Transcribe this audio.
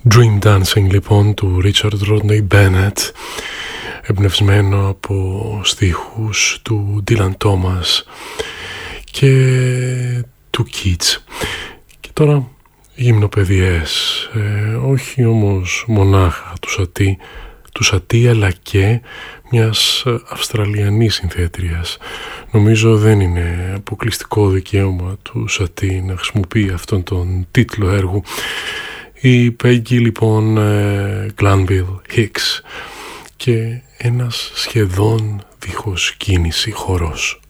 Dream Dancing λοιπόν του Richard Rodney Bennett, εμπνευσμένο από στίχους του Dylan Thomas και του Keats. Και τώρα γυμνοπαιδιές, όχι όμως μονάχα του Σατί αλλά και μιας Αυστραλιανής συνθέτριας. Νομίζω δεν είναι αποκλειστικό δικαίωμα του Σατί να χρησιμοποιεί αυτόν τον τίτλο έργου. Η Peggy λοιπόν Glanville Hicks και ένας σχεδόν δίχως κίνηση χορός.